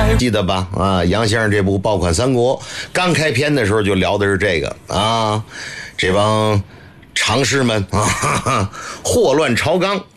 记得吧？啊，杨先生这部《爆款三国》刚开篇的时候就聊的是这个啊，这帮常侍们啊，祸乱朝纲